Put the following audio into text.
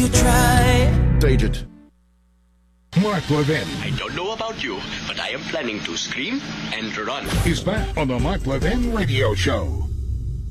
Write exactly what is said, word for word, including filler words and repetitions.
you try. Dated. Mark Levin I don't know about you, but I am planning to scream and run. is back on the Mark Levin Radio Show.